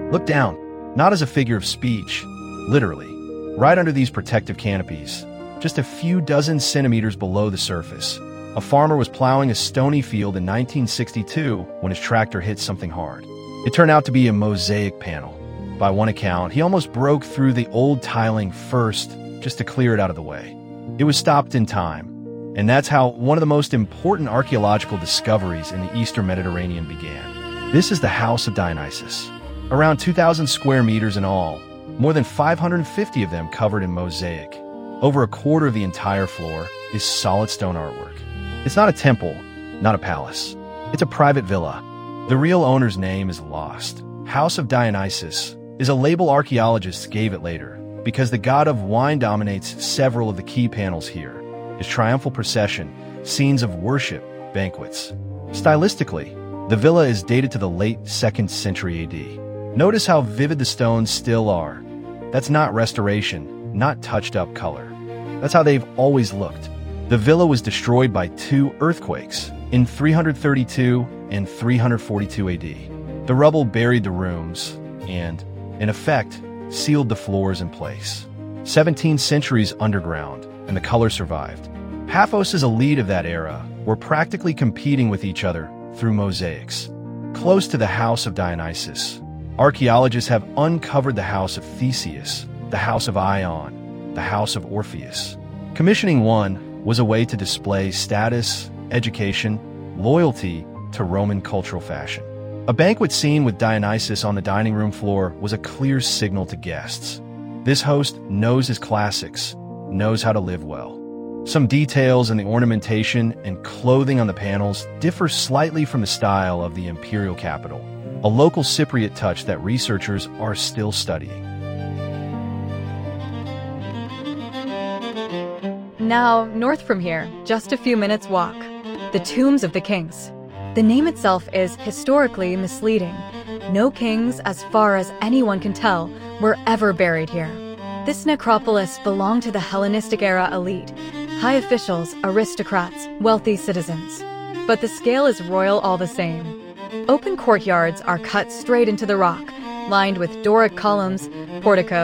Look down, not as a figure of speech, literally, right under these protective canopies, just a few dozen centimeters below the surface. A farmer was plowing a stony field in 1962 when his tractor hit something hard. It turned out to be a mosaic panel. By one account, he almost broke through the old tiling first just to clear it out of the way. It was stopped in time, and that's how one of the most important archaeological discoveries in the Eastern Mediterranean began. This is the House of Dionysus. Around 2,000 square meters in all, more than 550 of them covered in mosaic. Over a quarter of the entire floor is solid stone artwork. It's not a temple, not a palace. It's a private villa. The real owner's name is lost. House of Dionysus is a label archaeologists gave it later because the god of wine dominates several of the key panels here. His triumphal procession, scenes of worship, banquets. Stylistically, the villa is dated to the late 2nd century AD. Notice how vivid the stones still are. That's not restoration, not touched-up color. That's how they've always looked. The villa was destroyed by 2 earthquakes in 332 and 342 AD. The rubble buried the rooms and, in effect, sealed the floors in place. 17 centuries underground, and the color survived. Paphos' elite of that era were practically competing with each other through mosaics. Close to the House of Dionysus, archaeologists have uncovered the House of Theseus, the House of Ion, the House of Orpheus. Commissioning one was a way to display status, education, loyalty to Roman cultural fashion. A banquet scene with Dionysus on the dining room floor was a clear signal to guests. This host knows his classics, knows how to live well. Some details in the ornamentation and clothing on the panels differ slightly from the style of the imperial capital, a local Cypriot touch that researchers are still studying. Now, north from here, just a few minutes walk. The Tombs of the Kings. The name itself is historically misleading. No kings, as far as anyone can tell, were ever buried here. This necropolis belonged to the Hellenistic era elite, high officials, aristocrats, wealthy citizens. But the scale is royal all the same. Open courtyards are cut straight into the rock, lined with Doric columns, porticos,